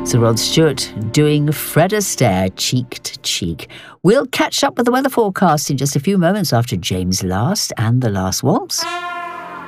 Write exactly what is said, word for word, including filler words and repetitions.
Sir Rod Stewart doing Fred Astaire cheek to cheek. We'll catch up with the weather forecast in just a few moments after James Last and The Last Waltz.